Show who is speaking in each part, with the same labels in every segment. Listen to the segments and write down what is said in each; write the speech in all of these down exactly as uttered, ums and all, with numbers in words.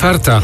Speaker 1: czwarta.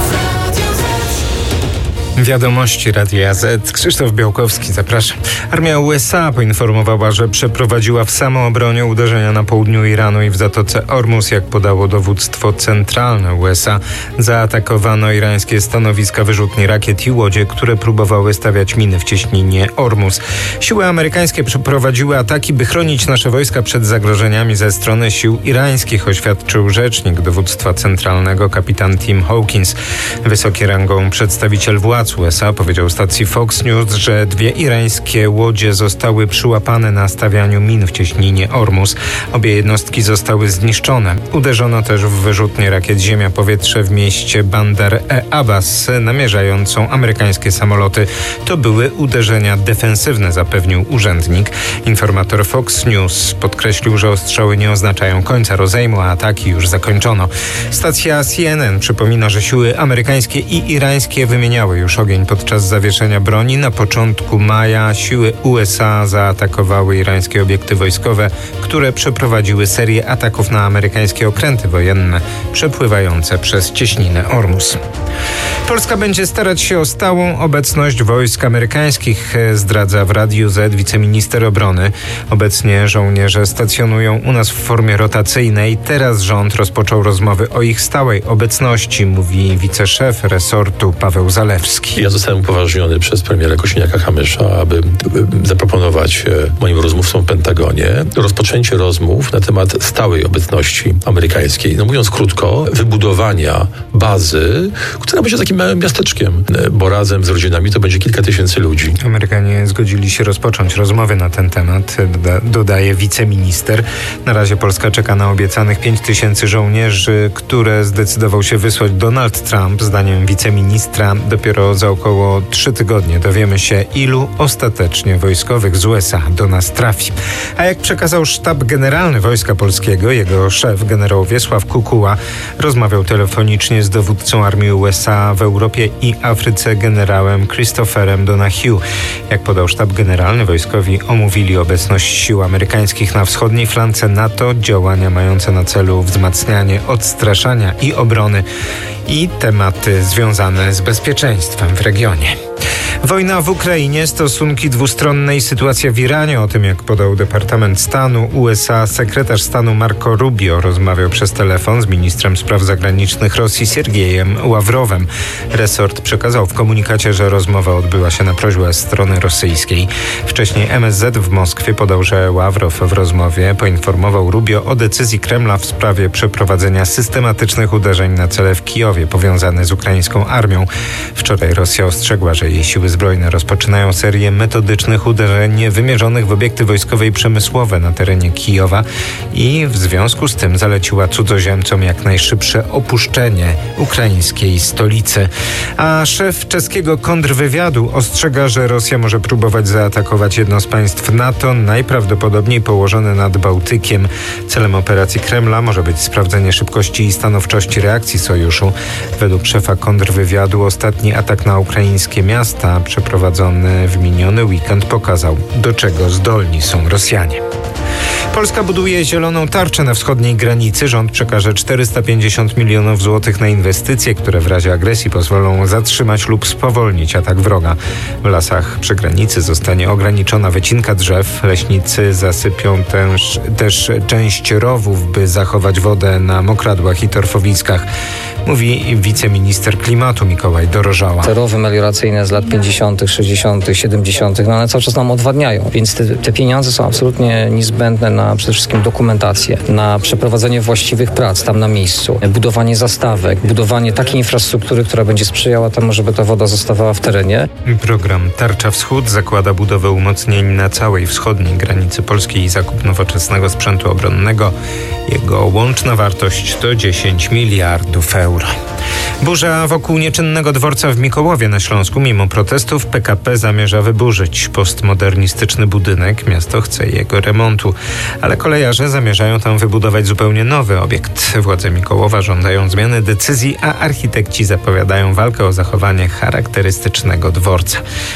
Speaker 1: Wiadomości Radia Z. Krzysztof Białkowski, zapraszam. Armia U S A poinformowała, że przeprowadziła w samoobronie uderzenia na południu Iranu i w Zatoce Ormus. Jak podało dowództwo centralne U S A, zaatakowano irańskie stanowiska wyrzutni rakiet i łodzie, które próbowały stawiać miny w cieśninie Ormus. Siły amerykańskie przeprowadziły ataki, by chronić nasze wojska przed zagrożeniami ze strony sił irańskich, oświadczył rzecznik dowództwa centralnego kapitan Tim Hawkins. Wysoki rangą przedstawiciel władz U S A powiedział stacji Fox News, że dwie irańskie łodzie zostały przyłapane na stawianiu min w cieśninie Ormus. Obie jednostki zostały zniszczone. Uderzono też w wyrzutnię rakiet ziemia-powietrze w mieście Bandar e-Abbas, namierzającą amerykańskie samoloty. To były uderzenia defensywne, zapewnił urzędnik. Informator Fox News podkreślił, że ostrzały nie oznaczają końca rozejmu, a ataki już zakończono. Stacja C N N przypomina, że siły amerykańskie i irańskie wymieniały już ogień podczas zawieszenia broni. Na początku maja siły U S A zaatakowały irańskie obiekty wojskowe, które przeprowadziły serię ataków na amerykańskie okręty wojenne przepływające przez cieśninę Ormus. Polska będzie starać się o stałą obecność wojsk amerykańskich, zdradza w Radiu Z wiceminister obrony. Obecnie żołnierze stacjonują u nas w formie rotacyjnej. Teraz rząd rozpoczął rozmowy o ich stałej obecności, mówi wiceszef resortu Paweł Zalewski.
Speaker 2: Ja zostałem upoważniony przez premiera Kosiniaka-Kamysza, aby zaproponować moim rozmówcom w Pentagonie rozpoczęcie rozmów na temat stałej obecności amerykańskiej. No mówiąc krótko, wybudowania bazy, która będzie takim małym miasteczkiem, bo razem z rodzinami to będzie kilka tysięcy ludzi.
Speaker 1: Amerykanie zgodzili się rozpocząć rozmowy na ten temat, doda- dodaje wiceminister. Na razie Polska czeka na obiecanych pięć tysięcy żołnierzy, które zdecydował się wysłać Donald Trump. Zdaniem wiceministra dopiero za około trzy tygodnie dowiemy się, ilu ostatecznie wojskowych z U S A do nas trafi. A jak przekazał Sztab Generalny Wojska Polskiego, jego szef, generał Wiesław Kukuła, rozmawiał telefonicznie z dowódcą armii U S A w Europie i Afryce, generałem Christopherem Donahue. Jak podał Sztab Generalny, wojskowi omówili obecność sił amerykańskich na wschodniej flance NATO, działania mające na celu wzmacnianie odstraszania i obrony i tematy związane z bezpieczeństwem w regionie. Wojna w Ukrainie, stosunki dwustronne i sytuacja w Iranie. O tym, jak podał Departament Stanu U S A, sekretarz stanu Marco Rubio rozmawiał przez telefon z ministrem spraw zagranicznych Rosji Siergiejem Ławrowem. Resort przekazał w komunikacie, że rozmowa odbyła się na prośbę strony rosyjskiej. Wcześniej M S Z w Moskwie podał, że Ławrow w rozmowie poinformował Rubio o decyzji Kremla w sprawie przeprowadzenia systematycznych uderzeń na cele w Kijowie powiązane z ukraińską armią. Wczoraj Rosja ostrzegła, że jej siły zbrojne rozpoczynają serię metodycznych uderzeń wymierzonych w obiekty wojskowe i przemysłowe na terenie Kijowa i w związku z tym zaleciła cudzoziemcom jak najszybsze opuszczenie ukraińskiej stolicy. A szef czeskiego kontrwywiadu ostrzega, że Rosja może próbować zaatakować jedno z państw NATO, najprawdopodobniej położone nad Bałtykiem. Celem operacji Kremla może być sprawdzenie szybkości i stanowczości reakcji sojuszu. Według szefa kontrwywiadu ostatni atak na ukraińskie miasta przeprowadzony w miniony weekend pokazał, do czego zdolni są Rosjanie. Polska buduje zieloną tarczę na wschodniej granicy. Rząd przekaże czterysta pięćdziesiąt milionów złotych na inwestycje, które w razie agresji pozwolą zatrzymać lub spowolnić atak wroga. W lasach przy granicy zostanie ograniczona wycinka drzew. Leśnicy zasypią też, też część rowów, by zachować wodę na mokradłach i torfowiskach, mówi wiceminister klimatu Mikołaj Dorożała.
Speaker 3: Te rowy melioracyjne z lat pięćdziesiątych, sześćdziesiątych, siedemdziesiątych, no one cały czas nam odwadniają, więc te, te pieniądze są absolutnie niezbędne na przede wszystkim dokumentację, na przeprowadzenie właściwych prac tam na miejscu, budowanie zastawek, budowanie takiej infrastruktury, która będzie sprzyjała temu, żeby ta woda zostawała w terenie.
Speaker 1: Program Tarcza Wschód zakłada budowę umocnień na całej wschodniej granicy Polski i zakup nowoczesnego sprzętu obronnego. Jego łączna wartość to dziesięć miliardów euro. Burza wokół nieczynnego dworca w Mikołowie na Śląsku. Mimo protestów P K P zamierza wyburzyć postmodernistyczny budynek. Miasto chce jego remontu, ale kolejarze zamierzają tam wybudować zupełnie nowy obiekt. Władze Mikołowa żądają zmiany decyzji, a architekci zapowiadają walkę o zachowanie charakterystycznego dworca.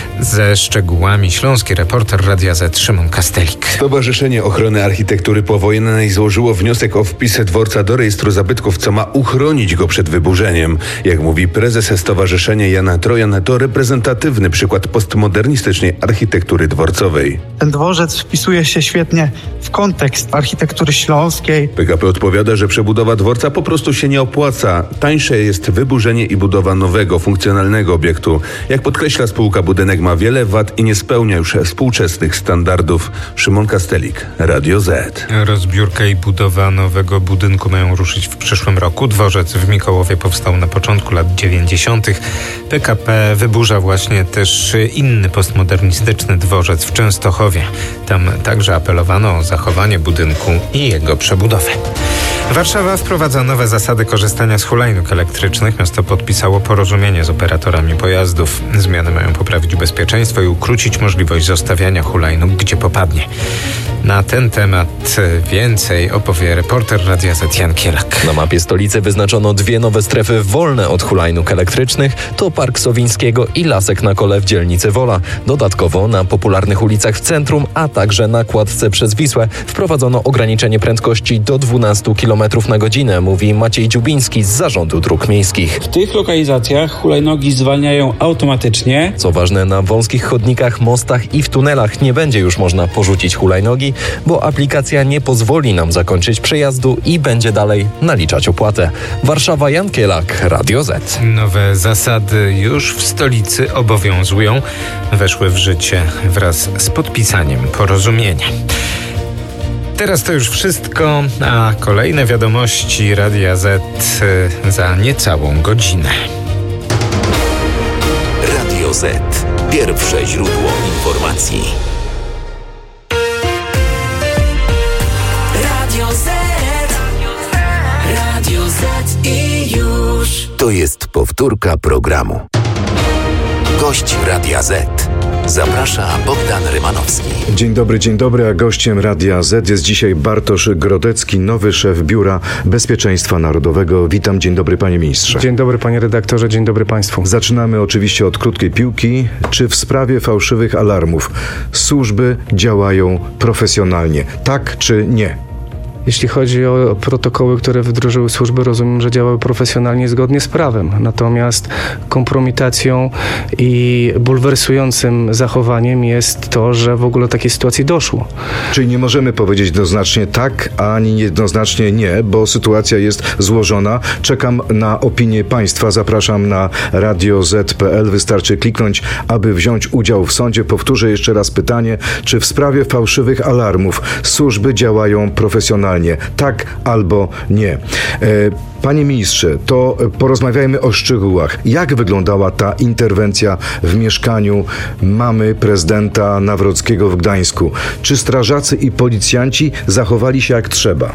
Speaker 1: Ze szczegółami śląski reporter Radia Z Szymon Kastelik.
Speaker 4: Stowarzyszenie Ochrony Architektury Powojennej złożyło wniosek o wpis dworca do rejestru zabytków, co ma uchronić go przed przed wyburzeniem. Jak mówi prezes Stowarzyszenia Jana Trojan, to reprezentatywny przykład postmodernistycznej architektury dworcowej.
Speaker 5: Ten dworzec wpisuje się świetnie w kontekst architektury śląskiej.
Speaker 4: P K P odpowiada, że przebudowa dworca po prostu się nie opłaca. Tańsze jest wyburzenie i budowa nowego, funkcjonalnego obiektu. Jak podkreśla spółka, budynek ma wiele wad i nie spełnia już współczesnych standardów. Szymon Kastelik, Radio Z.
Speaker 1: Rozbiórka i budowa nowego budynku mają ruszyć w przyszłym roku. Dworzec w Mikołowie powstał na początku lat dziewięćdziesiątych. P K P wyburza właśnie też inny postmodernistyczny dworzec w Częstochowie. Tam także apelowano o zachowanie budynku i jego przebudowę. Warszawa wprowadza nowe zasady korzystania z hulajnóg elektrycznych. Miasto podpisało porozumienie z operatorami pojazdów. Zmiany mają poprawić bezpieczeństwo i ukrócić możliwość zostawiania hulajnóg gdzie popadnie. Na ten temat więcej opowie reporter Radia Z Jan Kielak.
Speaker 6: Na mapie stolicy wyznaczono dwie nowe strefy wolne od hulajnóg elektrycznych. To Park Sowińskiego i Lasek na Kole w dzielnicy Wola. Dodatkowo na popularnych ulicach w centrum, a także na kładce przez Wisłę wprowadzono ograniczenie prędkości do dwanaście kilometrów na godzinę, mówi Maciej Dziubiński z Zarządu Dróg Miejskich.
Speaker 7: W tych lokalizacjach hulajnogi zwalniają automatycznie.
Speaker 6: Co ważne, na wąskich chodnikach, mostach i w tunelach nie będzie już można porzucić hulajnogi, bo aplikacja nie pozwoli nam zakończyć przejazdu i będzie dalej naliczać opłatę. Warszawa, Jan Kielak, Radio Z.
Speaker 1: Nowe zasady już w stolicy obowiązują. Weszły w życie wraz z podpisaniem porozumienia. Teraz to już wszystko, a kolejne wiadomości Radia Z za niecałą godzinę.
Speaker 8: Radio Z. Pierwsze źródło informacji. Radio Z. Radio Z i już. To jest powtórka programu. Gość Radia Z. Zaprasza Bogdan Rymanowski.
Speaker 9: Dzień dobry, dzień dobry, a gościem Radia Z jest dzisiaj Bartosz Grodecki, nowy szef Biura Bezpieczeństwa Narodowego. Witam, dzień dobry panie ministrze.
Speaker 10: Dzień dobry panie redaktorze, dzień dobry państwu.
Speaker 9: Zaczynamy oczywiście od krótkiej piłki. Czy w sprawie fałszywych alarmów służby działają profesjonalnie? Tak czy nie?
Speaker 10: Jeśli chodzi o protokoły, które wdrożyły służby, rozumiem, że działały profesjonalnie zgodnie z prawem. Natomiast kompromitacją i bulwersującym zachowaniem jest to, że w ogóle do takiej sytuacji doszło.
Speaker 9: Czyli nie możemy powiedzieć jednoznacznie tak, ani jednoznacznie nie, bo sytuacja jest złożona. Czekam na opinię państwa. Zapraszam na radio zet kropka pe el. Wystarczy kliknąć, aby wziąć udział w sądzie. Powtórzę jeszcze raz pytanie, czy w sprawie fałszywych alarmów służby działają profesjonalnie? Tak albo nie. Panie ministrze, to porozmawiajmy o szczegółach. Jak wyglądała ta interwencja w mieszkaniu mamy prezydenta Nawrockiego w Gdańsku? Czy strażacy i policjanci zachowali się jak trzeba?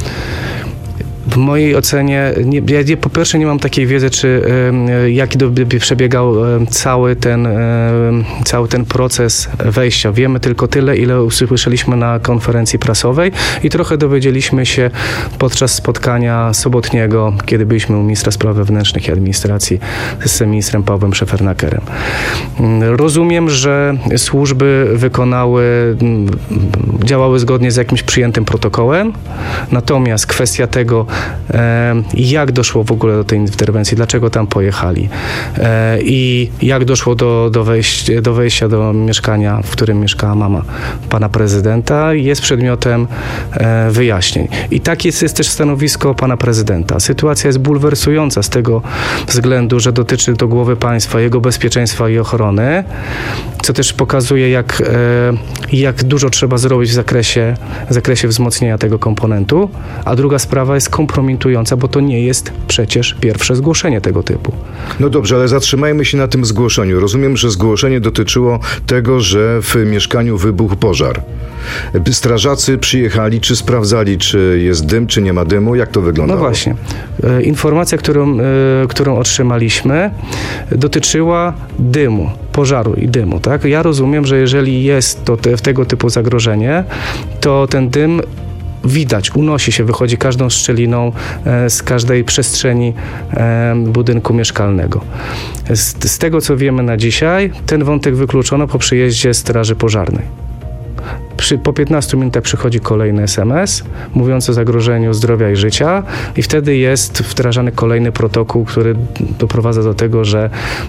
Speaker 10: W mojej ocenie, nie, ja nie, po pierwsze nie mam takiej wiedzy, czy y, jaki do, by przebiegał y, cały, ten, y, cały ten proces wejścia. Wiemy tylko tyle, ile usłyszeliśmy na konferencji prasowej i trochę dowiedzieliśmy się podczas spotkania sobotniego, kiedy byliśmy u ministra spraw wewnętrznych i administracji z ministrem Pawłem Szefernakerem. Y, rozumiem, że służby wykonały, y, działały zgodnie z jakimś przyjętym protokołem, natomiast kwestia tego, jak doszło w ogóle do tej interwencji, dlaczego tam pojechali i jak doszło do, do, wejścia, do wejścia do mieszkania, w którym mieszkała mama pana prezydenta, jest przedmiotem wyjaśnień. I tak jest, jest też stanowisko pana prezydenta. Sytuacja jest bulwersująca z tego względu, że dotyczy to głowy państwa, jego bezpieczeństwa i ochrony, co też pokazuje, jak, jak dużo trzeba zrobić w zakresie, w zakresie wzmocnienia tego komponentu, a druga sprawa jest kompromitująca, bo to nie jest przecież pierwsze zgłoszenie tego typu.
Speaker 9: No dobrze, ale zatrzymajmy się na tym zgłoszeniu. Rozumiem, że zgłoszenie dotyczyło tego, że w mieszkaniu wybuchł pożar. Strażacy przyjechali, czy sprawdzali, czy jest dym, czy nie ma dymu? Jak to wyglądało?
Speaker 10: No właśnie. Informacja, którą, którą otrzymaliśmy, dotyczyła dymu, pożaru i dymu. Tak? Ja rozumiem, że jeżeli jest to te, tego typu zagrożenie, to ten dym widać, unosi się, wychodzi każdą szczeliną z każdej przestrzeni budynku mieszkalnego. Z, z tego, co wiemy na dzisiaj, ten wątek wykluczono po przyjeździe Straży Pożarnej. Przy, po piętnastu minutach przychodzi kolejny es em es mówiący o zagrożeniu zdrowia i życia i wtedy jest wdrażany kolejny protokół, który doprowadza do tego, że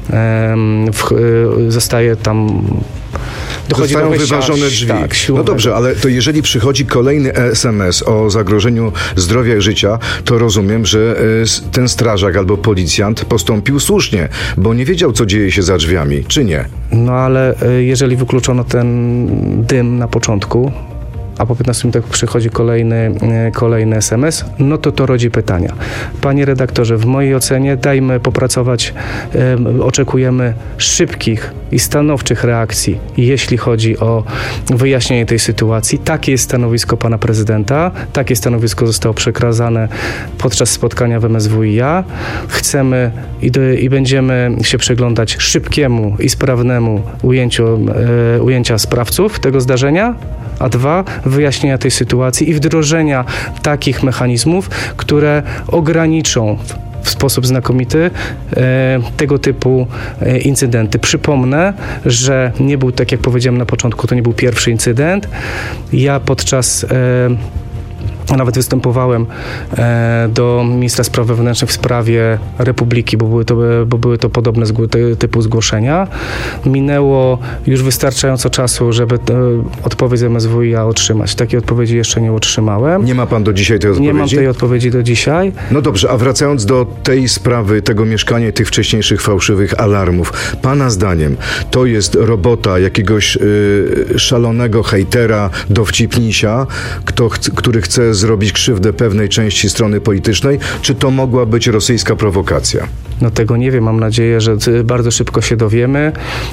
Speaker 10: em, w, y, zostaje tam dochodzi
Speaker 9: Zostają
Speaker 10: do wejścia,
Speaker 9: wyważone drzwi.
Speaker 10: Tak,
Speaker 9: no dobrze, ale to jeżeli przychodzi kolejny es em es o zagrożeniu zdrowia i życia, to rozumiem, że y, ten strażak albo policjant postąpił słusznie, bo nie wiedział, co dzieje się za drzwiami, czy nie?
Speaker 10: No ale y, jeżeli wykluczono ten dym na początku, a po piętnastu minutach przychodzi kolejny, kolejny es em es, no to to rodzi pytania. Panie redaktorze, w mojej ocenie dajmy popracować, um, oczekujemy szybkich i stanowczych reakcji, jeśli chodzi o wyjaśnienie tej sytuacji. Takie jest stanowisko pana prezydenta, takie stanowisko zostało przekazane podczas spotkania w em es wu i a. Chcemy i, do, i będziemy się przyglądać szybkiemu i sprawnemu ujęciu, e, ujęcia sprawców tego zdarzenia, a dwa, wyjaśnienia tej sytuacji i wdrożenia takich mechanizmów, które ograniczą w sposób znakomity e, tego typu e, incydenty. Przypomnę, że nie był, tak jak powiedziałem na początku, to nie był pierwszy incydent. Ja podczas e, Nawet występowałem e, do ministra spraw wewnętrznych w sprawie Republiki, bo były to, bo były to podobne zgło, te, typu zgłoszenia. Minęło już wystarczająco czasu, żeby te, odpowiedź z em es wu i a otrzymać. Takiej odpowiedzi jeszcze nie otrzymałem.
Speaker 9: Nie ma pan do dzisiaj tej odpowiedzi?
Speaker 10: Nie mam tej odpowiedzi do dzisiaj.
Speaker 9: No dobrze, a wracając do tej sprawy, tego mieszkania i tych wcześniejszych fałszywych alarmów. Pana zdaniem to jest robota jakiegoś y, szalonego hejtera, dowcipnisia, kto ch- który chce zrobić krzywdę pewnej części strony politycznej, czy to mogła być rosyjska prowokacja?
Speaker 10: No tego nie wiem, mam nadzieję, że bardzo szybko się dowiemy.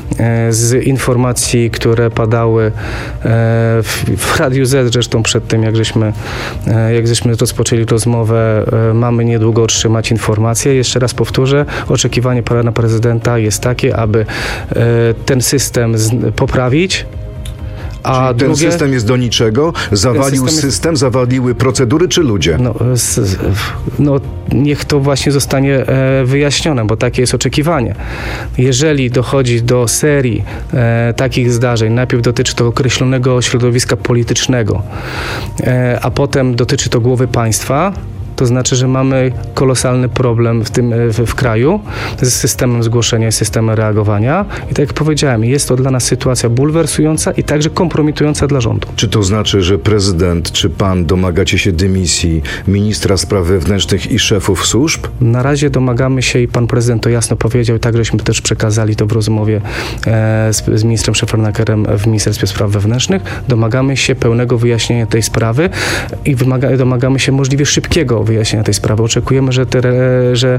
Speaker 10: Z informacji, które padały w, w Radiu Z, zresztą przed tym, jak żeśmy, jak żeśmy rozpoczęli rozmowę, mamy niedługo otrzymać informacje. Jeszcze raz powtórzę, oczekiwanie pana prezydenta jest takie, aby ten system poprawić. A
Speaker 9: Czyli ten
Speaker 10: drugie,
Speaker 9: system jest do niczego? Zawalił system, system jest... zawaliły procedury czy ludzie?
Speaker 10: No, z, no niech to właśnie zostanie e, wyjaśnione, bo takie jest oczekiwanie. Jeżeli dochodzi do serii e, takich zdarzeń, najpierw dotyczy to określonego środowiska politycznego, e, a potem dotyczy to głowy państwa, to znaczy, że mamy kolosalny problem w tym w, w kraju z systemem zgłoszenia i systemem reagowania. I tak jak powiedziałem, jest to dla nas sytuacja bulwersująca i także kompromitująca dla rządu.
Speaker 9: Czy to znaczy, że prezydent czy pan domagacie się dymisji ministra spraw wewnętrznych i szefów służb?
Speaker 10: Na razie domagamy się i pan prezydent to jasno powiedział i tak żeśmy też przekazali to w rozmowie e, z, z ministrem Szefernakerem w Ministerstwie Spraw Wewnętrznych. Domagamy się pełnego wyjaśnienia tej sprawy i wymaga, domagamy się możliwie szybkiego wyjaśnienia tej sprawy. Oczekujemy, że te, że,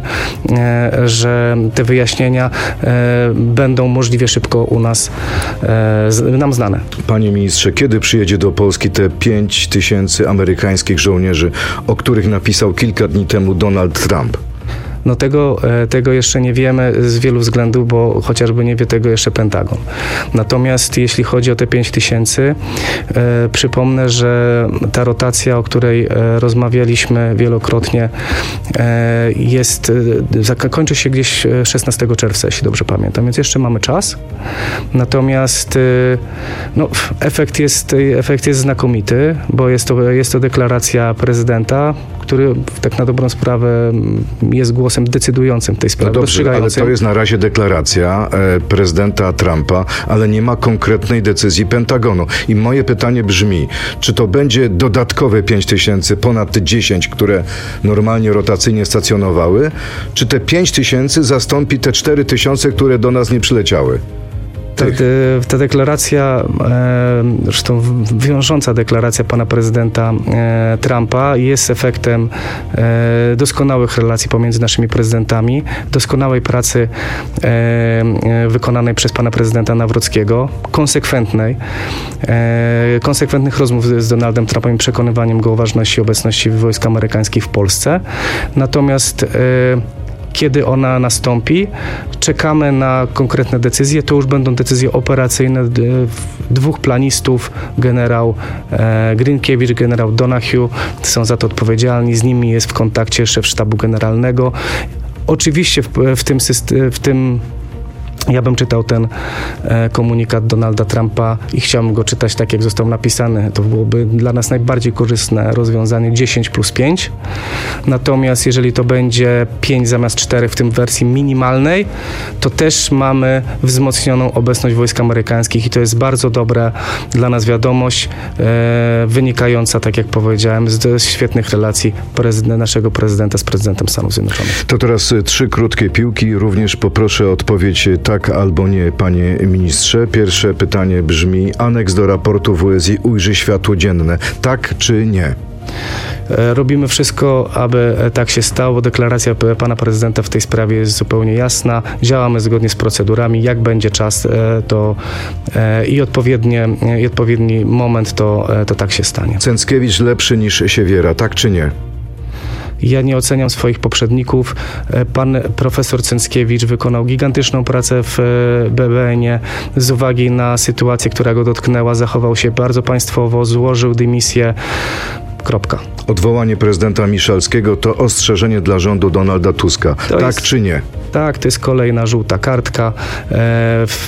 Speaker 10: że te wyjaśnienia będą możliwie szybko u nas nam znane.
Speaker 9: Panie ministrze, kiedy przyjedzie do Polski te pięć tysięcy amerykańskich żołnierzy, o których napisał kilka dni temu Donald Trump?
Speaker 10: No tego, tego jeszcze nie wiemy z wielu względów, bo chociażby nie wie tego jeszcze Pentagon. Natomiast jeśli chodzi o te pięć tysięcy, e, przypomnę, że ta rotacja, o której e, rozmawialiśmy wielokrotnie, e, jest, e, kończy się gdzieś szesnastego czerwca, jeśli dobrze pamiętam, więc jeszcze mamy czas. Natomiast e, no, efekt jest, efekt jest znakomity, bo jest to, jest to deklaracja prezydenta, który tak na dobrą sprawę jest głosem decydującym w tej sprawie.
Speaker 9: No dobrze, ale to jest na razie deklaracja e, prezydenta Trumpa, ale nie ma konkretnej decyzji Pentagonu. I moje pytanie brzmi, czy to będzie dodatkowe pięć tysięcy, ponad te dziesięć, które normalnie rotacyjnie stacjonowały, czy te pięć tysięcy zastąpi te cztery tysiące, które do nas nie przyleciały?
Speaker 10: Ta, ta deklaracja, e, zresztą wiążąca deklaracja pana prezydenta e, Trumpa jest efektem e, doskonałych relacji pomiędzy naszymi prezydentami, doskonałej pracy e, e, wykonanej przez pana prezydenta Nawrockiego, konsekwentnej, e, konsekwentnych rozmów z, z Donaldem Trumpem i przekonywaniem go o ważności obecności wojsk amerykańskich w Polsce. Natomiast e, kiedy ona nastąpi, czekamy na konkretne decyzje. To już będą decyzje operacyjne dwóch planistów, generał Grinkiewicz, generał Donahue, są za to odpowiedzialni. Z nimi jest w kontakcie szef sztabu generalnego. Oczywiście w, w tym, w tym Ja bym czytał ten e, komunikat Donalda Trumpa i chciałbym go czytać tak, jak został napisany. To byłoby dla nas najbardziej korzystne rozwiązanie dziesięć plus pięć. Natomiast jeżeli to będzie pięć zamiast cztery w tym wersji minimalnej, to też mamy wzmocnioną obecność wojsk amerykańskich i to jest bardzo dobra dla nas wiadomość, e, wynikająca, tak jak powiedziałem, z, z świetnych relacji prezydent, naszego prezydenta z prezydentem Stanów Zjednoczonych.
Speaker 9: To teraz trzy krótkie piłki. Również poproszę o odpowiedź tak albo nie, panie ministrze. Pierwsze pytanie brzmi: aneks do raportu W S I ujrzy światło dzienne. Tak czy nie?
Speaker 10: Robimy wszystko, aby tak się stało. Deklaracja pana prezydenta w tej sprawie jest zupełnie jasna. Działamy zgodnie z procedurami. Jak będzie czas to i, odpowiednie, i odpowiedni moment, to, to tak się stanie.
Speaker 9: Cęckiewicz lepszy niż Siewiera. Tak czy nie?
Speaker 10: Ja nie oceniam swoich poprzedników. Pan profesor Cęckiewicz wykonał gigantyczną pracę w B B N-ie. Z uwagi na sytuację, która go dotknęła, zachował się bardzo państwowo, złożył dymisję. Kropka.
Speaker 9: Odwołanie prezydenta Miszalskiego to ostrzeżenie dla rządu Donalda Tuska. To tak jest, czy nie?
Speaker 10: Tak, to jest kolejna żółta kartka. E, w,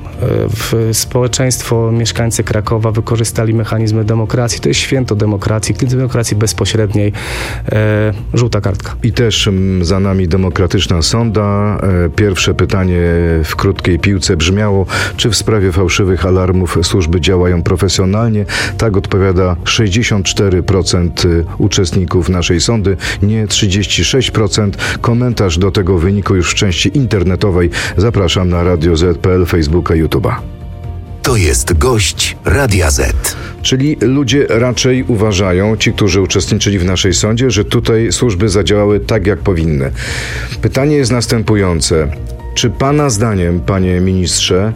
Speaker 10: w społeczeństwo, mieszkańcy Krakowa wykorzystali mechanizmy demokracji. To jest święto demokracji, demokracji bezpośredniej. E, żółta kartka.
Speaker 9: I też m, za nami demokratyczna sonda. E, pierwsze pytanie w krótkiej piłce brzmiało: czy w sprawie fałszywych alarmów służby działają profesjonalnie? Tak odpowiada sześćdziesiąt cztery procent uczestników naszej sondy, nie trzydzieści sześć procent. Komentarz do tego wyniku już w części internetowej zapraszam na Radio Z kropka P L, Facebooka, YouTube'a.
Speaker 8: To jest gość Radia Z.
Speaker 9: Czyli ludzie raczej uważają, ci, którzy uczestniczyli w naszej sądzie, że tutaj służby zadziałały tak, jak powinny. Pytanie jest następujące. Czy pana zdaniem, panie ministrze,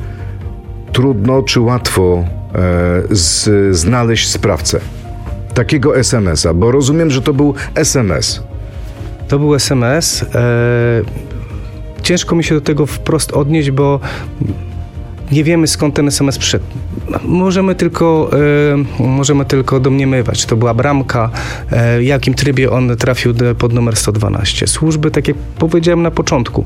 Speaker 9: trudno czy łatwo e, z, znaleźć sprawcę takiego es em es a? Bo rozumiem, że to był es em es.
Speaker 10: To był es em es. E, ciężko mi się do tego wprost odnieść, bo nie wiemy, skąd ten es em es przyszedł. Możemy tylko, e, możemy tylko domniemywać, czy to była bramka, e, w jakim trybie on trafił pod numer sto dwanaście. Służby, tak jak powiedziałem na początku,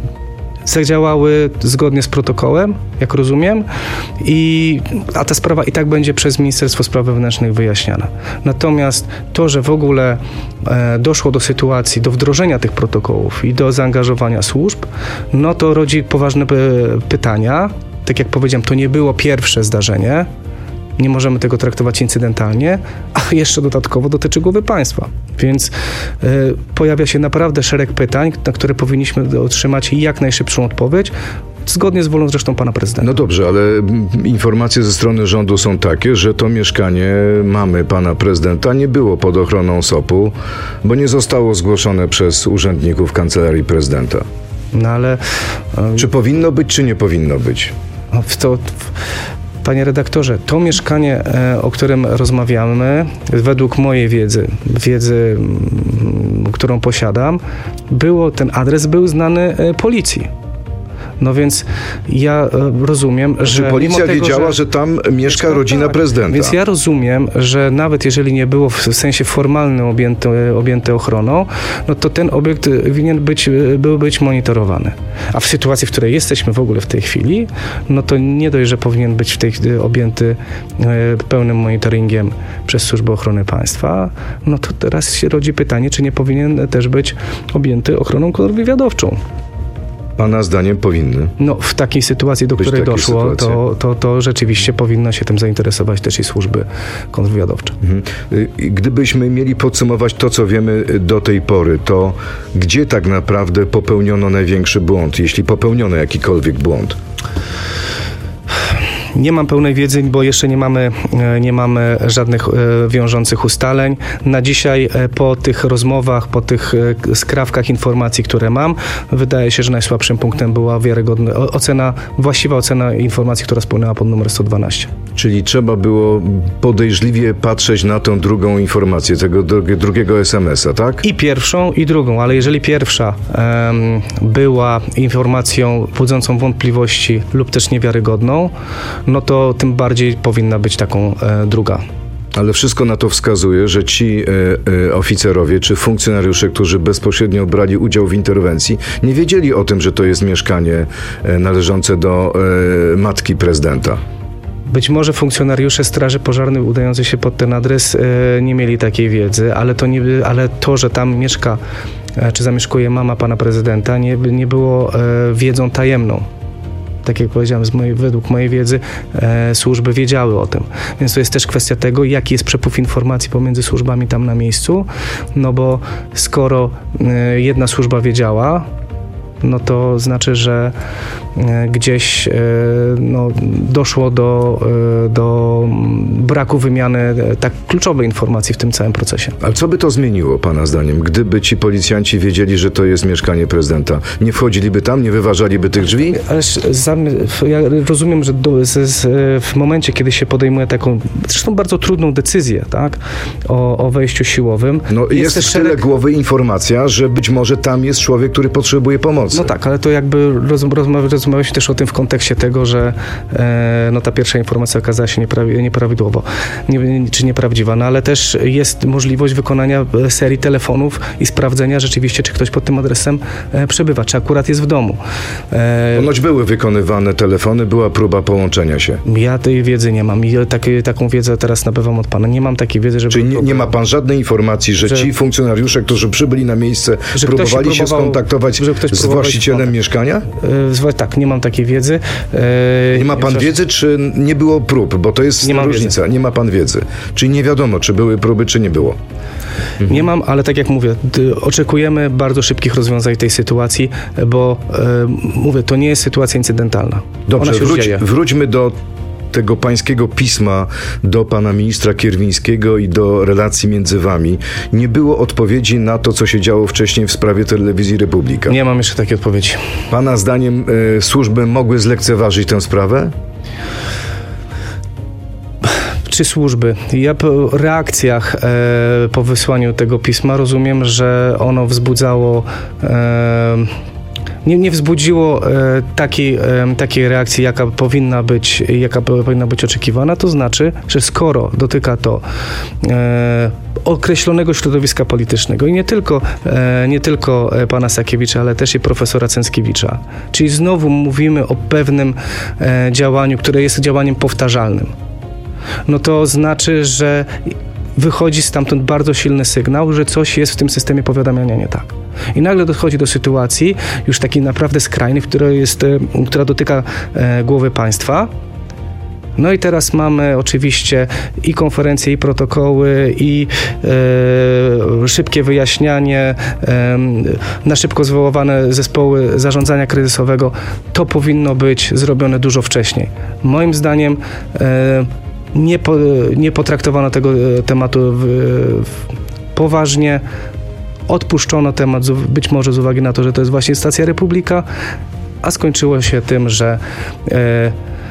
Speaker 10: zadziałały zgodnie z protokołem, jak rozumiem, i, a ta sprawa i tak będzie przez Ministerstwo Spraw Wewnętrznych wyjaśniana. Natomiast to, że w ogóle e, doszło do sytuacji, do wdrożenia tych protokołów i do zaangażowania służb, no to rodzi poważne p- pytania. Tak jak powiedziałem, to nie było pierwsze zdarzenie. Nie możemy tego traktować incydentalnie, a jeszcze dodatkowo dotyczy głowy państwa. Więc y, pojawia się naprawdę szereg pytań, na które powinniśmy otrzymać jak najszybszą odpowiedź, zgodnie z wolą zresztą pana prezydenta.
Speaker 9: No dobrze, ale informacje ze strony rządu są takie, że to mieszkanie mamy pana prezydenta nie było pod ochroną S O P-u, bo nie zostało zgłoszone przez urzędników Kancelarii Prezydenta.
Speaker 10: No ale... Y,
Speaker 9: czy powinno być, czy nie powinno być?
Speaker 10: To... Panie redaktorze, to mieszkanie, o którym rozmawiamy, według mojej wiedzy, wiedzy, którą posiadam, było, ten adres był znany policji. No więc ja rozumiem, że...
Speaker 9: Czy policja tego, wiedziała, że, że tam mieszka rodzina tak, prezydenta?
Speaker 10: Więc ja rozumiem, że nawet jeżeli nie było w sensie formalnym objęty, objęty ochroną, no to ten obiekt winien być, był być monitorowany. A w sytuacji, w której jesteśmy w ogóle w tej chwili, no to nie dość, że powinien być w tej objęty pełnym monitoringiem przez Służbę Ochrony Państwa, no to teraz się rodzi pytanie, czy nie powinien też być objęty ochroną kontrwywiadowczą.
Speaker 9: Pana zdaniem powinny?
Speaker 10: No w takiej sytuacji, do której doszło, to, to, to rzeczywiście powinno się tym zainteresować też i służby kontrwywiadowcze.
Speaker 9: Mhm. Gdybyśmy mieli podsumować to, co wiemy do tej pory, to gdzie tak naprawdę popełniono największy błąd, jeśli popełniono jakikolwiek błąd?
Speaker 10: Nie mam pełnej wiedzy, bo jeszcze nie mamy, nie mamy żadnych wiążących ustaleń. Na dzisiaj po tych rozmowach, po tych skrawkach informacji, które mam, wydaje się, że najsłabszym punktem była wiarygodna ocena, właściwa ocena informacji, która spłynęła pod numer sto dwanaście.
Speaker 9: Czyli trzeba było podejrzliwie patrzeć na tą drugą informację, tego drugiego es em es a, tak?
Speaker 10: I pierwszą, i drugą, ale jeżeli pierwsza um, była informacją budzącą wątpliwości lub też niewiarygodną, no to tym bardziej powinna być taką e, druga.
Speaker 9: Ale wszystko na to wskazuje, że ci e, e, oficerowie czy funkcjonariusze, którzy bezpośrednio brali udział w interwencji, nie wiedzieli o tym, że to jest mieszkanie e, należące do e, matki prezydenta.
Speaker 10: Być może funkcjonariusze Straży Pożarnej udający się pod ten adres e, nie mieli takiej wiedzy, ale to, nie, ale to, że tam mieszka e, czy zamieszkuje mama pana prezydenta, nie, nie było e, wiedzą tajemną. Tak jak powiedziałem, z mojej, według mojej wiedzy e, służby wiedziały o tym. Więc to jest też kwestia tego, jaki jest przepływ informacji pomiędzy służbami tam na miejscu, no bo skoro e, jedna służba wiedziała, no to znaczy, że gdzieś no, doszło do, do braku wymiany tak kluczowej informacji w tym całym procesie.
Speaker 9: Ale co by to zmieniło, pana zdaniem, gdyby ci policjanci wiedzieli, że to jest mieszkanie prezydenta? Nie wchodziliby tam, nie wyważaliby tych drzwi?
Speaker 10: Ależ ja rozumiem, że do, z, z, w momencie, kiedy się podejmuje taką, zresztą bardzo trudną decyzję, tak, o, o wejściu siłowym.
Speaker 9: No jest, jest w tyle szereg... głowy informacja, że być może tam jest człowiek, który potrzebuje pomocy.
Speaker 10: No tak, ale to jakby rozmawialiśmy też o tym w kontekście tego, że e, no ta pierwsza informacja okazała się nieprawi, nieprawidłowo, nie, czy nieprawdziwa, no ale też jest możliwość wykonania serii telefonów i sprawdzenia rzeczywiście, czy ktoś pod tym adresem e, przebywa, czy akurat jest w domu.
Speaker 9: E, Ponoć były wykonywane telefony, była próba połączenia się.
Speaker 10: Ja tej wiedzy nie mam i tak, taką wiedzę teraz nabywam od pana. Nie mam takiej wiedzy, żeby...
Speaker 9: Czyli nie, nie ma pan żadnej informacji, że, że ci funkcjonariusze, którzy przybyli na miejsce, próbowali się, próbował, się skontaktować z właścicielem mieszkania?
Speaker 10: E, tak, nie mam takiej wiedzy.
Speaker 9: E, nie ma pan wiedzy, czy nie było prób? Bo to jest nie różnica. Wiedzy. Nie ma pan wiedzy. Czyli nie wiadomo, czy były próby, czy nie było.
Speaker 10: Mhm. Nie mam, ale tak jak mówię, oczekujemy bardzo szybkich rozwiązań tej sytuacji, bo e, mówię, to nie jest sytuacja incydentalna.
Speaker 9: Dobrze, wróć, wróćmy do tego pańskiego pisma do pana ministra Kierwińskiego i do relacji między wami. Nie było odpowiedzi na to, co się działo wcześniej w sprawie Telewizji Republika.
Speaker 10: Nie mam jeszcze takiej odpowiedzi.
Speaker 9: Pana zdaniem y, służby mogły zlekceważyć tę sprawę?
Speaker 10: Czy służby? Ja po reakcjach e, po wysłaniu tego pisma rozumiem, że ono wzbudzało e, Nie, nie wzbudziło e, takiej, e, takiej reakcji, jaka powinna być, jaka powinna być oczekiwana. To znaczy, że skoro dotyka to e, określonego środowiska politycznego i nie tylko, e, nie tylko pana Sakiewicza, ale też i profesora Cęckiewicza, czyli znowu mówimy o pewnym e, działaniu, które jest działaniem powtarzalnym, no to znaczy, że wychodzi stamtąd bardzo silny sygnał, że coś jest w tym systemie powiadamiania nie tak. I nagle dochodzi do sytuacji już takiej naprawdę skrajnej, która, jest, która dotyka e, głowy państwa. No i teraz mamy oczywiście i konferencje, i protokoły, i e, szybkie wyjaśnianie, e, na szybko zwoływane zespoły zarządzania kryzysowego. To powinno być zrobione dużo wcześniej. Moim zdaniem e, nie, po, nie potraktowano tego tematu w, w, poważnie. Odpuszczono temat, być może z uwagi na to, że to jest właśnie stacja Republika, a skończyło się tym, że e,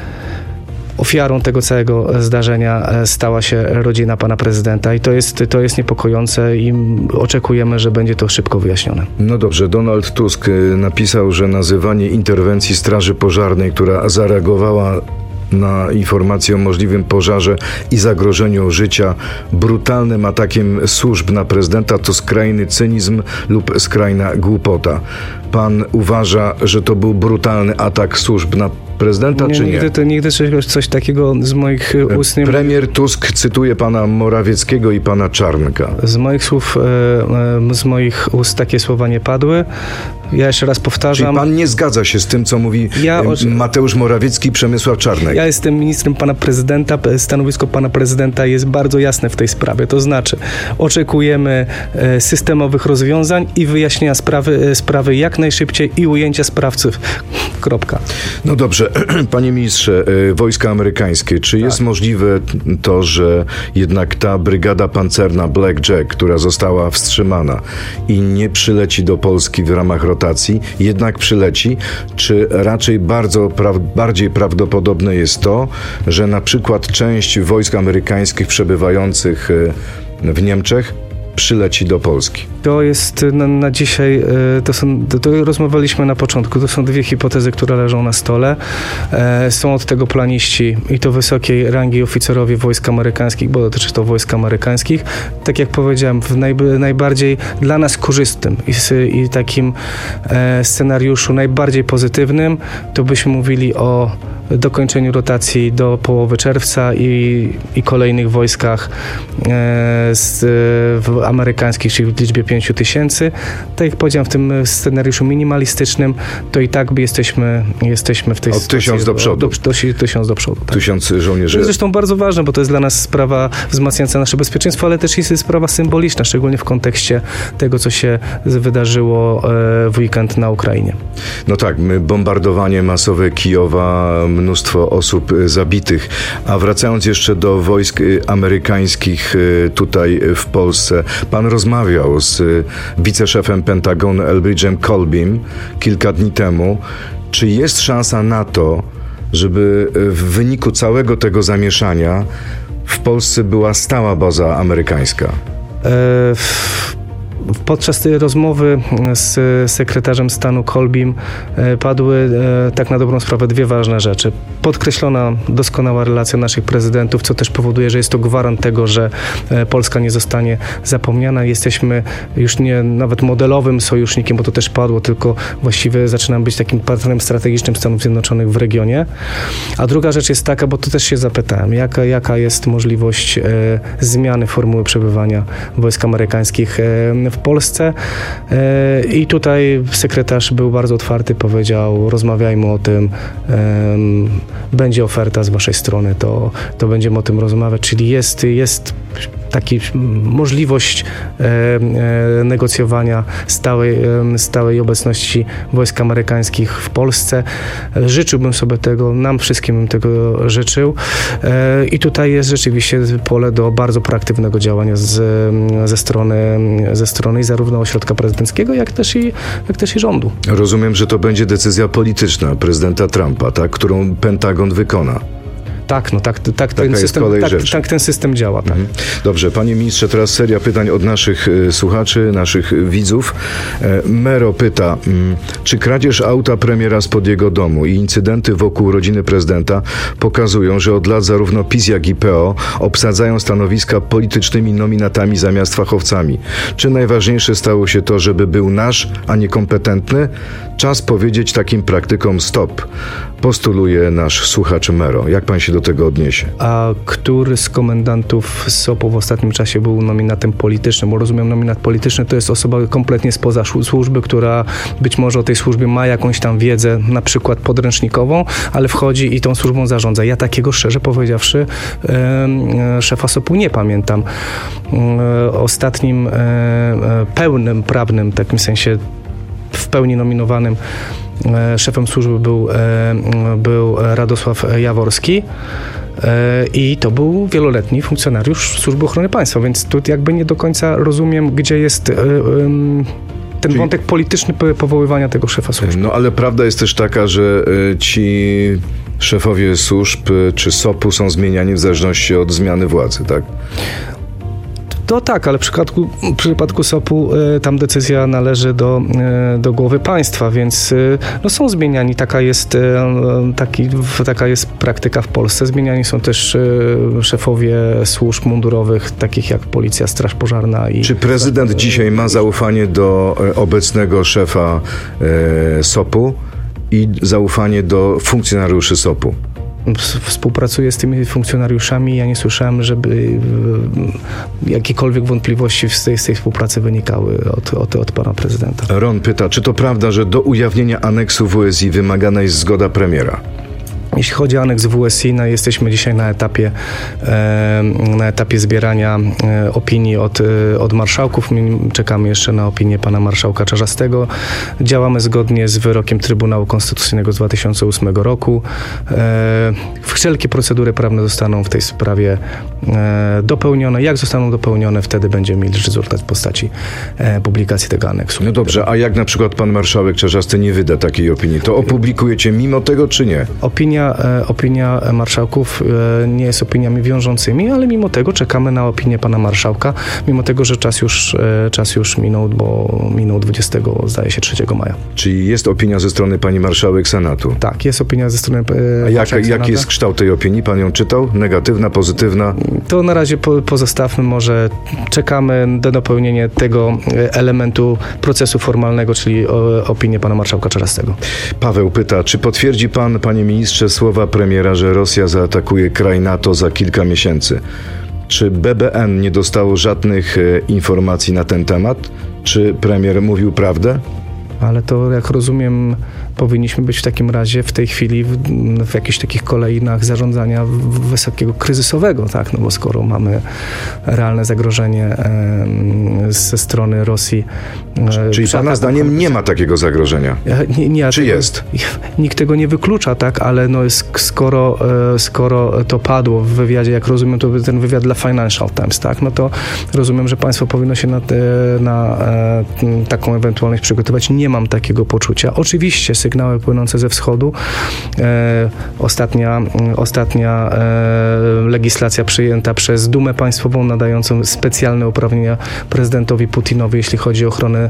Speaker 10: ofiarą tego całego zdarzenia stała się rodzina pana prezydenta i to jest, to jest niepokojące i oczekujemy, że będzie to szybko wyjaśnione.
Speaker 9: No dobrze, Donald Tusk napisał, że nazywanie interwencji Straży Pożarnej, która zareagowała na informację o możliwym pożarze i zagrożeniu życia brutalnym atakiem służb na prezydenta, to skrajny cynizm lub skrajna głupota. Pan uważa, że to był brutalny atak służb na prezydenta, nie, czy nie?
Speaker 10: Nigdy, to, nigdy coś, coś takiego z moich ust nie...
Speaker 9: Premier Tusk cytuje pana Morawieckiego i pana Czarnka.
Speaker 10: Z moich słów, z moich ust takie słowa nie padły. Ja jeszcze raz powtarzam.
Speaker 9: Czyli pan nie zgadza się z tym, co mówi ja, Mateusz Morawiecki i Przemysław Czarnek?
Speaker 10: Ja jestem ministrem pana prezydenta. Stanowisko pana prezydenta jest bardzo jasne w tej sprawie. To znaczy, oczekujemy systemowych rozwiązań i wyjaśnienia sprawy, sprawy jak najszybciej i ujęcia sprawców. Kropka.
Speaker 9: No dobrze. Panie ministrze, wojska amerykańskie, czy tak. jest możliwe to, że jednak ta brygada pancerna Black Jack, która została wstrzymana i nie przyleci do Polski w ramach rotacji, jednak przyleci, czy raczej bardzo pra- bardziej prawdopodobne jest to, że na przykład część wojsk amerykańskich przebywających w Niemczech przyleci do Polski?
Speaker 10: To jest na, na dzisiaj, to są, to, to rozmawialiśmy na początku, to są dwie hipotezy, które leżą na stole. E, są od tego planiści i to wysokiej rangi oficerowie wojsk amerykańskich, bo dotyczy to wojsk amerykańskich. Tak jak powiedziałem, w naj, najbardziej dla nas korzystnym i, i takim e, scenariuszu najbardziej pozytywnym, to byśmy mówili o dokończeniu rotacji do połowy czerwca i, i kolejnych wojskach e, z, w amerykańskich, czyli w liczbie pięciu tysięcy. Tak jak powiedziałem, w tym scenariuszu minimalistycznym, to i tak jesteśmy, jesteśmy w tej
Speaker 9: Od
Speaker 10: sytuacji.
Speaker 9: tysiąc do przodu.
Speaker 10: Do, do, do, tysiąc do przodu. Tak.
Speaker 9: Tysiąc żołnierzy.
Speaker 10: To jest zresztą bardzo ważne, bo to jest dla nas sprawa wzmacniająca nasze bezpieczeństwo, ale też jest sprawa symboliczna, szczególnie w kontekście tego, co się wydarzyło w weekend na Ukrainie.
Speaker 9: No tak, bombardowanie masowe Kijowa, mnóstwo osób zabitych. A wracając jeszcze do wojsk amerykańskich tutaj w Polsce, pan rozmawiał z wiceszefem Pentagonu Elbridge'em Colbym kilka dni temu. Czy jest szansa na to, żeby w wyniku całego tego zamieszania w Polsce była stała baza amerykańska?
Speaker 10: E, Podczas tej rozmowy z sekretarzem stanu Colbym padły tak na dobrą sprawę dwie ważne rzeczy. Podkreślona doskonała relacja naszych prezydentów, co też powoduje, że jest to gwarant tego, że Polska nie zostanie zapomniana. Jesteśmy już nie nawet modelowym sojusznikiem, bo to też padło, tylko właściwie zaczynamy być takim partnerem strategicznym Stanów Zjednoczonych w regionie. A druga rzecz jest taka, bo to też się zapytałem, jaka, jaka jest możliwość e, zmiany formuły przebywania wojsk amerykańskich e, w Polsce i tutaj sekretarz był bardzo otwarty, powiedział, rozmawiajmy o tym, będzie oferta z waszej strony, to, to będziemy o tym rozmawiać, czyli jest, jest taka możliwość e, e, negocjowania stałej, e, stałej obecności wojsk amerykańskich w Polsce. Życzyłbym sobie tego, nam wszystkim bym tego życzył e, i tutaj jest rzeczywiście pole do bardzo proaktywnego działania z, ze strony, ze strony i zarówno ośrodka prezydenckiego, jak też i, jak też i rządu.
Speaker 9: Rozumiem, że to będzie decyzja polityczna prezydenta Trumpa, tak, którą Pentagon wykona.
Speaker 10: Tak, no tak, tak, ten system, tak, tak ten system działa. Tak.
Speaker 9: Mhm. Dobrze, panie ministrze, teraz seria pytań od naszych y, słuchaczy, naszych widzów. E, Mero pyta, mm, czy kradzież auta premiera spod jego domu i incydenty wokół rodziny prezydenta pokazują, że od lat zarówno PiS, jak i P O obsadzają stanowiska politycznymi nominatami zamiast fachowcami. Czy najważniejsze stało się to, żeby był nasz, a nie kompetentny? Czas powiedzieć takim praktykom stop, postuluje nasz słuchacz Mero. Jak pan się do tego odniesie?
Speaker 10: A który z komendantów S O P-u w ostatnim czasie był nominatem politycznym? Bo rozumiem, nominat polityczny to jest osoba kompletnie spoza służby, która być może o tej służbie ma jakąś tam wiedzę, na przykład podręcznikową, ale wchodzi i tą służbą zarządza. Ja takiego, szczerze powiedziawszy, e, szefa S O P-u nie pamiętam. E, ostatnim e, pełnym, prawnym, w takim sensie w pełni nominowanym szefem służby był, był Radosław Jaworski i to był wieloletni funkcjonariusz Służby Ochrony Państwa, więc tu jakby nie do końca rozumiem, gdzie jest ten Czyli... wątek polityczny powoływania tego szefa służby.
Speaker 9: No ale prawda jest też taka, że ci szefowie służb czy S O P-u są zmieniani w zależności od zmiany władzy, tak?
Speaker 10: To tak, ale w przypadku, w przypadku S O P-u y, tam decyzja należy do, y, do głowy państwa, więc y, no są zmieniani. Taka jest, y, taki, taka jest praktyka w Polsce. Zmieniani są też y, szefowie służb mundurowych, takich jak Policja, Straż Pożarna. I
Speaker 9: Czy prezydent y, dzisiaj ma zaufanie do y, obecnego szefa y, S O P-u i zaufanie do funkcjonariuszy S O P-u?
Speaker 10: Współpracuję z tymi funkcjonariuszami. Ja nie słyszałem, żeby jakiekolwiek wątpliwości z tej, z tej współpracy wynikały od, od, od pana prezydenta.
Speaker 9: Ron pyta, czy to prawda, że do ujawnienia aneksu W S I wymagana jest zgoda premiera?
Speaker 10: Jeśli chodzi o aneks W S I, no jesteśmy dzisiaj na etapie, e, na etapie zbierania e, opinii od, e, od marszałków. Czekamy jeszcze na opinię pana marszałka Czarzastego. Działamy zgodnie z wyrokiem Trybunału Konstytucyjnego z dwa tysiące ósmego roku. E, wszelkie procedury prawne zostaną w tej sprawie e, dopełnione. Jak zostaną dopełnione, wtedy będziemy mieli rezultat w postaci e, publikacji tego aneksu.
Speaker 9: No dobrze, a jak na przykład pan marszałek Czarzasty nie wyda takiej opinii, to opublikujecie mimo tego, czy nie?
Speaker 10: Opinia opinia, opinia marszałków nie jest opiniami wiążącymi, ale mimo tego czekamy na opinię pana marszałka, mimo tego, że czas już, czas już minął, bo minął dwudziestego, zdaje się, trzeciego maja.
Speaker 9: Czyli jest opinia ze strony pani marszałek Senatu?
Speaker 10: Tak, jest opinia ze strony
Speaker 9: A jak, jaki jest kształt tej opinii? Pan ją czytał? Negatywna, pozytywna?
Speaker 10: To na razie po, pozostawmy, może czekamy do dopełnienia tego elementu procesu formalnego, czyli o, opinię pana marszałka Czarzastego.
Speaker 9: Paweł pyta, czy potwierdzi pan, panie ministrze, słowa premiera, że Rosja zaatakuje kraj NATO za kilka miesięcy? Czy B B N nie dostało żadnych e, informacji na ten temat? Czy premier mówił prawdę?
Speaker 10: Ale to, jak rozumiem, powinniśmy być w takim razie w tej chwili w, w jakichś takich kolejnach zarządzania wysokiego kryzysowego, tak? No bo skoro mamy realne zagrożenie e, ze strony Rosji.
Speaker 9: E, Czyli pana zdaniem nie ma takiego zagrożenia?
Speaker 10: Nie, nie,
Speaker 9: Czy
Speaker 10: tego,
Speaker 9: jest?
Speaker 10: Nikt tego nie wyklucza, tak? Ale no, skoro, skoro to padło w wywiadzie, jak rozumiem, to był ten wywiad dla Financial Times, tak? No to rozumiem, że państwo powinno się na, te, na e, taką ewentualność przygotować. Nie mam takiego poczucia. Oczywiście sygnały płynące ze wschodu. E, ostatnia ostatnia e, legislacja przyjęta przez Dumę Państwową nadającą specjalne uprawnienia prezydentowi Putinowi, jeśli chodzi o ochronę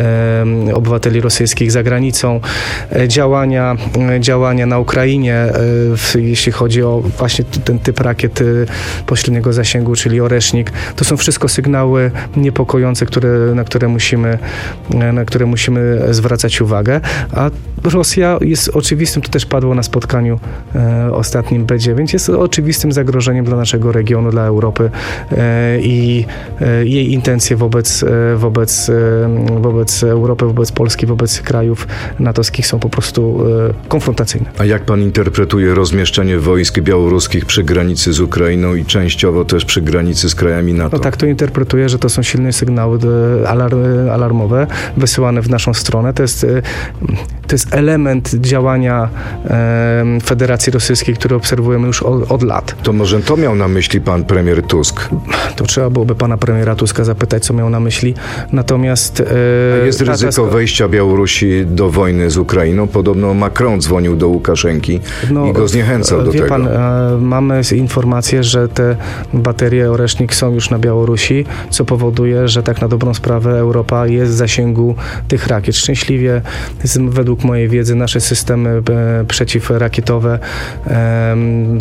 Speaker 10: e, obywateli rosyjskich za granicą. E, działania, e, działania na Ukrainie, e, w, jeśli chodzi o właśnie ten typ rakiet e, pośredniego zasięgu, czyli Oresznik. To są wszystko sygnały niepokojące, które, na które musimy, na które musimy zwracać uwagę. A Rosja jest oczywistym, to też padło na spotkaniu e, ostatnim B dziewięć, jest oczywistym zagrożeniem dla naszego regionu, dla Europy e, i e, jej intencje wobec, e, wobec, e, wobec Europy, wobec Polski, wobec krajów natowskich są po prostu e, konfrontacyjne.
Speaker 9: A jak pan interpretuje rozmieszczenie wojsk białoruskich przy granicy z Ukrainą i częściowo też przy granicy z krajami NATO?
Speaker 10: No tak to interpretuję, że to są silne sygnały alarm, alarmowe wysyłane w naszą stronę. To jest, to jest element działania e, Federacji Rosyjskiej, który obserwujemy już od, od lat.
Speaker 9: To może to miał na myśli pan premier Tusk?
Speaker 10: To trzeba byłoby pana premiera Tuska zapytać, co miał na myśli. Natomiast...
Speaker 9: E, jest ryzyko ta... wejścia Białorusi do wojny z Ukrainą. Podobno Macron dzwonił do Łukaszenki no, i go zniechęcał do
Speaker 10: wie
Speaker 9: tego.
Speaker 10: Pan, e, mamy informację, że te baterie Oresznik są już na Białorusi, co powoduje, że tak na dobrą sprawę Europa jest w zasięgu tych rakiet. Szczęśliwie, według mojej wiedzy, nasze systemy e, przeciwrakietowe e,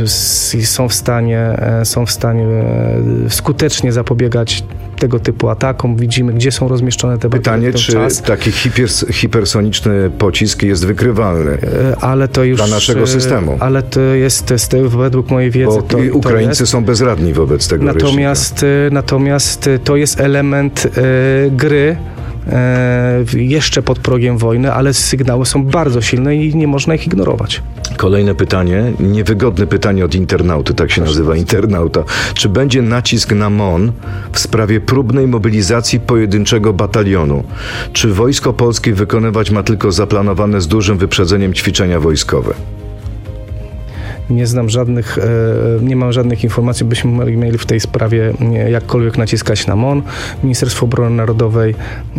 Speaker 10: są w stanie, e, są w stanie e, skutecznie zapobiegać tego typu atakom. Widzimy, gdzie są rozmieszczone te baterie.
Speaker 9: Pytanie, czy czas. taki hipers, hipersoniczny pocisk jest wykrywalny e, ale to już, dla naszego systemu?
Speaker 10: Ale to jest, to jest według mojej wiedzy.
Speaker 9: Bo
Speaker 10: to,
Speaker 9: Ukraińcy
Speaker 10: to jest,
Speaker 9: są bezradni wobec tego
Speaker 10: natomiast,
Speaker 9: ręcznika.
Speaker 10: Natomiast to jest element e, gry, jeszcze pod progiem wojny, ale sygnały są bardzo silne i nie można ich ignorować.
Speaker 9: Kolejne pytanie, niewygodne pytanie od internauty, tak się Proszę nazywa internauta. Czy będzie nacisk na M O N w sprawie próbnej mobilizacji pojedynczego batalionu? Czy Wojsko Polskie wykonywać ma tylko zaplanowane z dużym wyprzedzeniem ćwiczenia wojskowe?
Speaker 10: Nie znam żadnych, nie mam żadnych informacji, byśmy mieli w tej sprawie jakkolwiek naciskać na M O N. Ministerstwo Obrony Narodowej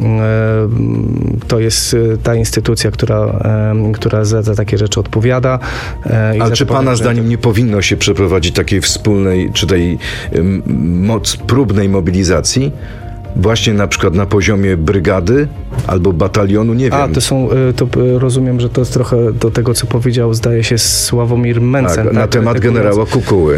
Speaker 10: to jest ta instytucja, która, która za, za takie rzeczy odpowiada.
Speaker 9: Ale czy pana zdaniem nie powinno się przeprowadzić takiej wspólnej, czy tej moc próbnej mobilizacji? Właśnie na przykład na poziomie brygady albo batalionu, nie wiem.
Speaker 10: A, to są, to rozumiem, że to jest trochę do tego, co powiedział, zdaje się, Sławomir Mencen.
Speaker 9: Tak, tak, na temat generała Kukuły.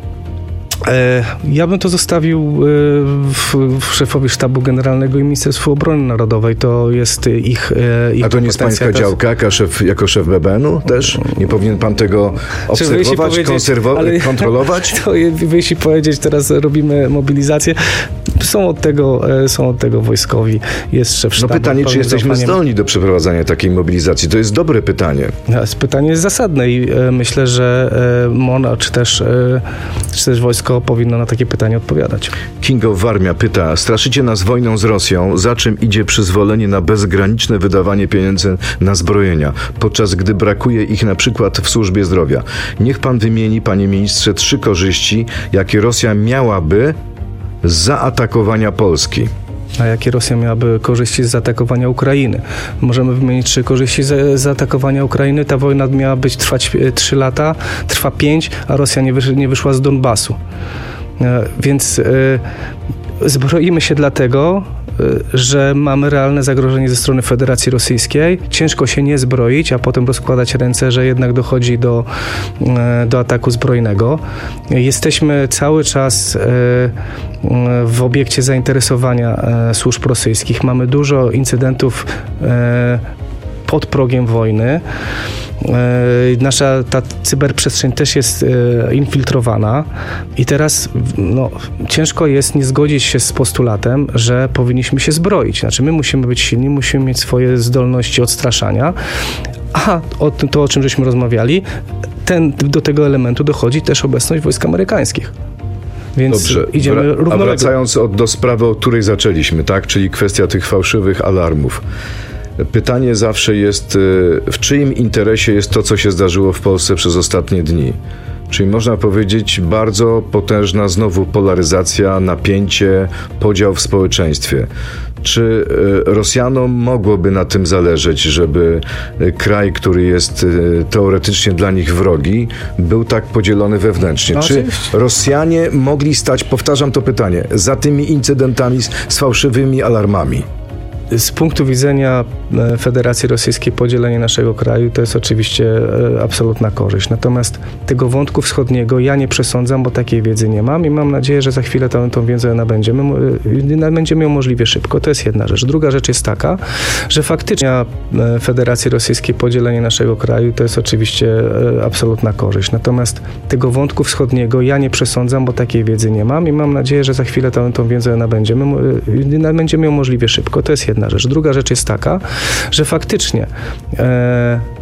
Speaker 10: Ja bym to zostawił w, w szefowi Sztabu Generalnego i Ministerstwu Obrony Narodowej. To jest ich, ich
Speaker 9: A to nie jest pańska działka jako szef, jako szef B B N-u też? Nie powinien pan tego obserwować, konserwować, kontrolować?
Speaker 10: To jeśli powiedzieć, teraz robimy mobilizację, są od tego, są od tego wojskowi, jest szef sztabu.
Speaker 9: No pytanie, czy jesteśmy zdolni do przeprowadzania takiej mobilizacji? To jest dobre pytanie.
Speaker 10: Pytanie jest zasadne i myślę, że M O N, czy też, czy też wojsko powinno na takie pytanie odpowiadać.
Speaker 9: King of Warmia pyta, straszycie nas wojną z Rosją, za czym idzie przyzwolenie na bezgraniczne wydawanie pieniędzy na zbrojenia, podczas gdy brakuje ich na przykład w służbie zdrowia. Niech pan wymieni, panie ministrze, trzy korzyści, jakie Rosja miałaby z zaatakowania Polski.
Speaker 10: A jakie Rosja miałaby korzyści z zaatakowania Ukrainy? Możemy wymienić trzy korzyści z zaatakowania Ukrainy. Ta wojna miała być trwać trzy lata, trwa pięć, a Rosja nie, wysz, nie wyszła z Donbasu. Więc y, zbroimy się dlatego, że mamy realne zagrożenie ze strony Federacji Rosyjskiej. Ciężko się nie zbroić, a potem rozkładać ręce, że jednak dochodzi do, do ataku zbrojnego. Jesteśmy cały czas w obiekcie zainteresowania służb rosyjskich. Mamy dużo incydentów pod progiem wojny. Nasza ta cyberprzestrzeń też jest infiltrowana i teraz no, ciężko jest nie zgodzić się z postulatem, że powinniśmy się zbroić. Znaczy my musimy być silni, musimy mieć swoje zdolności odstraszania, a o tym, to, o czym żeśmy rozmawiali, ten, do tego elementu dochodzi też obecność wojsk amerykańskich. Więc
Speaker 9: Dobrze,
Speaker 10: idziemy
Speaker 9: Wra-
Speaker 10: równolegle.
Speaker 9: A wracając od, do sprawy, od której zaczęliśmy, tak, czyli kwestia tych fałszywych alarmów. Pytanie zawsze jest, w czyim interesie jest to, co się zdarzyło w Polsce przez ostatnie dni? Czyli można powiedzieć bardzo potężna znowu polaryzacja, napięcie, podział w społeczeństwie. Czy Rosjanom mogłoby na tym zależeć, żeby kraj, który jest teoretycznie dla nich wrogi, był tak podzielony wewnętrznie?
Speaker 10: No,
Speaker 9: Czy
Speaker 10: oczywiście.
Speaker 9: Rosjanie mogli stać, powtarzam to pytanie, za tymi incydentami z, z fałszywymi alarmami?
Speaker 10: Z punktu widzenia Federacji Rosyjskiej podzielenie naszego kraju to jest oczywiście absolutna korzyść. Natomiast tego wątku wschodniego ja nie przesądzam, bo takiej wiedzy nie mam i mam nadzieję, że za chwilę tą, tą wiedzę nabędziemy, nabędziemy ją możliwie szybko. To jest jedna rzecz. Druga rzecz jest taka, że faktycznie Federacji Rosyjskiej podzielenie naszego kraju to jest oczywiście absolutna korzyść. Natomiast tego wątku wschodniego ja nie przesądzam, bo takiej wiedzy nie mam i mam nadzieję, że za chwilę tą, tą wiedzę nabędziemy, nabędziemy ją możliwie szybko. To jest jedna rzecz. Druga rzecz jest taka, że faktycznie e,